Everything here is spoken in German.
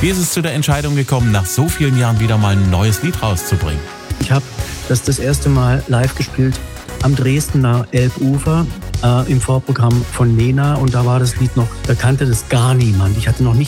Wie ist es zu der Entscheidung gekommen, nach so vielen Jahren wieder mal ein neues Lied rauszubringen? Ich habe das erste Mal live gespielt am Dresdner Elbufer im Vorprogramm von Nena und da war das Lied noch, da kannte das gar niemand. Ich hatte noch nicht